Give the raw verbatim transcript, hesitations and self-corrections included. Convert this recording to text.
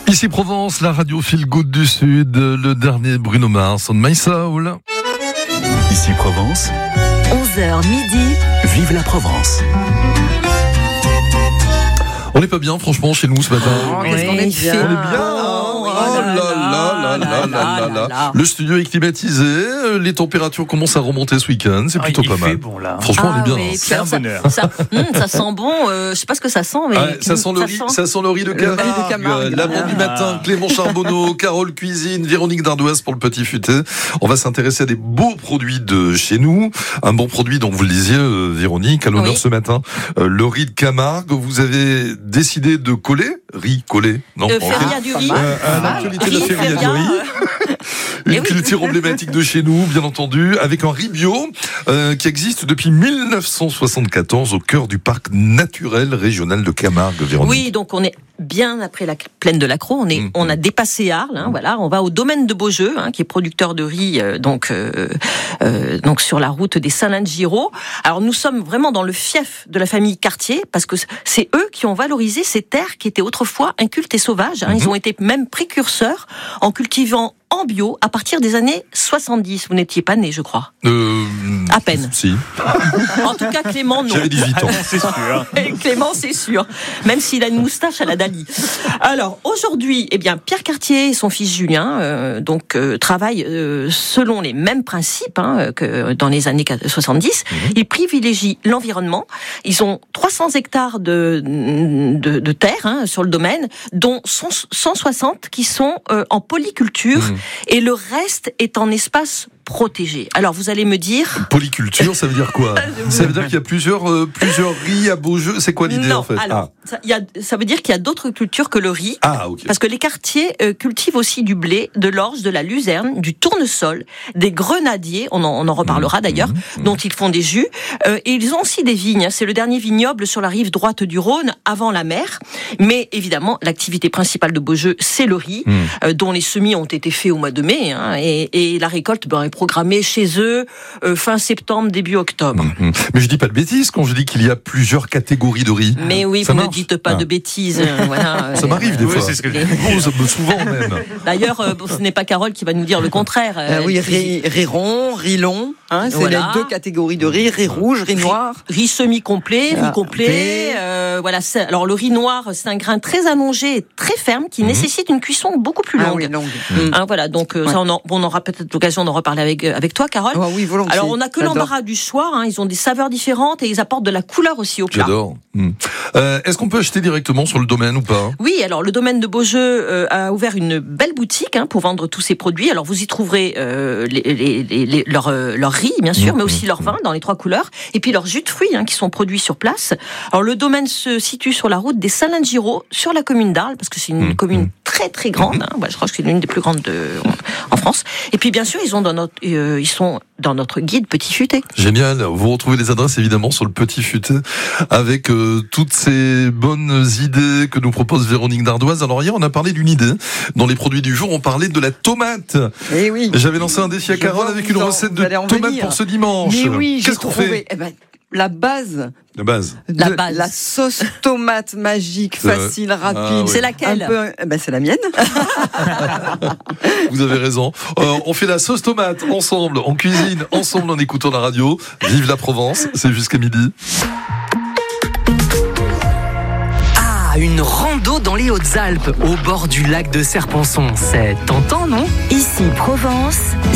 Ici Provence, la radio Feel Good du Sud, le dernier Bruno Mars, On My Soul. Ici Provence, onze heures midi, vive la Provence. On n'est pas bien, franchement, chez nous ce matin. Oh, qu'est-ce Oui, qu'on est bien. bien. On est bien, hein. Oh là là là là là là là. Le studio est climatisé, les températures commencent à remonter ce week-end, c'est Ah, plutôt il pas fait mal. bon là. Franchement, on est Ah bien. oui, hein. puis C'est alors, un ça- bonheur. Ça, hum, ça sent bon. Euh, je sais pas ce que ça sent, mais Ah, ça sent le riz, ça sent le riz de Camargue, riz de Camargue. la bande du matin, Clément Charbonneau, Carole Cuisine, Véronique Dardoise pour le petit futé. On va s'intéresser à des beaux produits de chez nous. Un bon produit, donc vous le disiez, euh, Véronique, à l'honneur Oui. ce matin, euh, le riz de Camargue. Vous avez décidé de coller, riz collé, non Euh, ok. Feria du riz. Euh, à l'actualité de la Riz, Feria du Feria, riz. euh, Une Eh oui. culture emblématique de chez nous, bien entendu, avec un riz bio euh, qui existe depuis mille neuf cent soixante-quatorze au cœur du parc naturel régional de Camargue, Véronique. Oui, donc on est bien après la plaine de l'Accro. On est, Mmh. on a dépassé Arles. Hein, voilà, on va au domaine de Beaujeu, hein, qui est producteur de riz, euh, donc euh, euh, donc sur la route des Salins-de-Giraud. Alors nous sommes vraiment dans le fief de la famille Cartier, parce que c'est eux qui ont valorisé ces terres qui étaient autrefois incultes et sauvages. Hein. Mmh. Ils ont été même précurseurs en cultivant en bio à partir des années soixante-dix. Vous n'étiez pas né, je crois. Euh, À peine. Si, En tout cas, Clément, non. j'avais dix-huit ans. Ah non, c'est sûr. Et Clément, c'est sûr. Même s'il a une moustache à la Dali. Alors, aujourd'hui, eh bien, Pierre Cartier et son fils Julien, euh, donc, euh, travaillent euh, selon les mêmes principes hein, que dans les années soixante-dix. Mmh. Ils privilégient l'environnement. Ils ont trois cents hectares de, de, de terre hein, sur le domaine, dont cent soixante qui sont euh, en polyculture. Mmh. Et le reste est en espace protégé. Alors, vous allez me dire... Polyculture, ça veut dire quoi? Ça veut dire qu'il y a plusieurs, euh, plusieurs riz à Beaujeu. C'est quoi l'idée non, en fait? alors, ah. ça, y a, ça veut dire qu'il y a d'autres cultures que le riz. Ah, ok. Parce que les quartiers euh, cultivent aussi du blé, de l'orge, de la luzerne, du tournesol, des grenadiers, on en, on en reparlera mmh, d'ailleurs, mmh, dont ils font des jus. Euh, et ils ont aussi des vignes. C'est le dernier vignoble sur la rive droite du Rhône, avant la mer. Mais évidemment, l'activité principale de Beaujeu, c'est le riz, mmh. euh, dont les semis ont été faits au mois de mai. Hein, et, et la récolte ben, est programmée chez eux euh, fin septembre, début octobre. Mmh. Mais je dis pas de bêtises quand je dis qu'il y a plusieurs catégories de riz. Mais oui, ça vous marche. ne dites pas ah. de bêtises. Euh, voilà, ça euh, m'arrive des oui, fois. c'est ce que je... oh, ça me souvent même. D'ailleurs, euh, ce n'est pas Carole qui va nous dire le contraire. Euh, oui, riz, riz rond, riz long, hein, c'est voilà. les deux catégories de riz, riz rouge, riz noir. Riz, riz semi-complet, riz ah, complet. Euh, voilà. Alors le riz noir, c'est un grain très allongé et très ferme qui mmh. nécessite une cuisson beaucoup plus longue. Ah oui, longue. Mmh. Hein, voilà. Donc euh, ouais. ça, on, en, on aura peut-être l'occasion d'en reparler avec avec toi, Carole. Oh, oui, volontiers. Alors on n'a que J'adore. l'embarras du choix. Hein, ils ont des saveurs différentes et ils apportent de la couleur aussi au plat. J'adore. Mmh. Euh, est-ce qu'on peut acheter directement sur le domaine ou pas? Oui. Alors le domaine de Beaujeu euh, a ouvert une belle boutique hein, pour vendre tous ces produits. Alors vous y trouverez euh, les, les, les, les, leur, euh, leur riz, bien sûr, mmh. mais aussi leur vin dans les trois couleurs, et puis leurs jus de fruits hein, qui sont produits sur place. Alors le domaine se situe sur la route des Salins-de-Giraud, sur la commune d'Arles, parce que c'est une mmh. commune très très grande. Hein. Ouais, je crois que c'est l'une des plus grandes de, en France. Et puis bien sûr, ils ont dans notre, euh, ils sont dans notre guide Petit Futé. Génial. Vous retrouvez les adresses évidemment sur le Petit Futé avec euh, toutes ces bonnes idées que nous propose Véronique Dardoise. Alors hier, on a parlé d'une idée. Dans les produits du jour, on parlait de la tomate. Et oui. J'avais lancé un défi à Carole avec une recette de tomate pour ce dimanche. Mais oui, qu'est-ce qu'on fait? eh ben, la base. La base. De la base. La sauce tomate magique, facile, euh, rapide. Ah, oui. C'est laquelle? Un peu, eh ben, c'est la mienne. Vous avez raison. Euh, on fait la sauce tomate ensemble, en cuisine, ensemble en écoutant la radio. Vive la Provence, c'est jusqu'à midi. Ah, une rando dans les Hautes-Alpes, au bord du lac de Serponçon. C'est tentant, non? Ici Provence.